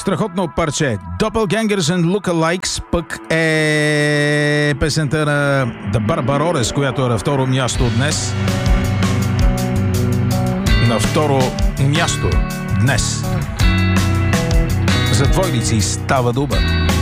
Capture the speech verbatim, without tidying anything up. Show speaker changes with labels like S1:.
S1: Страхотно парче. Doppelgangers and Lookalikes пък е песента на The Barbaroles, която е на второ място днес. На второ място днес. За двойници става дума.